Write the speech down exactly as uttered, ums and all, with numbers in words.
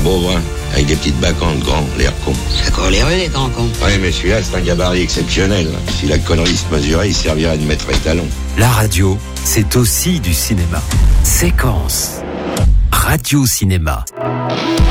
beau, hein, avec des petites bacchantes grands, l'air con. Ça court les rues, les grands cons. Oui, mais celui-là, c'est un gabarit exceptionnel. Si la connerie se mesurait, il servirait de maître étalon. La radio, c'est aussi du cinéma. Séquence. Radio Cinéma.